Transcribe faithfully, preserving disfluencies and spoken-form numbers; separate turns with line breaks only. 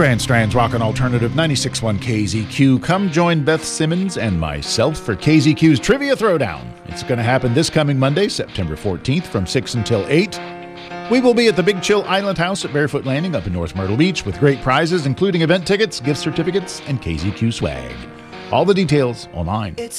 Grand Strand's Rockin' Alternative ninety-six point one K Z Q. Come join Beth Simmons and myself for K Z Q's Trivia Throwdown. It's going to happen this coming Monday, September fourteenth from six until eight. We will be at the Big Chill Island House at Barefoot Landing up in North Myrtle Beach with great prizes, including event tickets, gift certificates, and K Z Q swag. All the details online.
It's